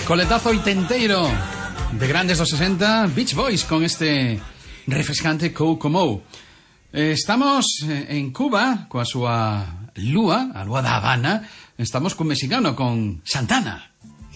Coletazo oitenteiro de grandes dos 60, Beach Boys con este refrescante Kokomo. Estamos en Cuba coa súa lúa, a lúa da Habana. Estamos con mexicano, con Santana.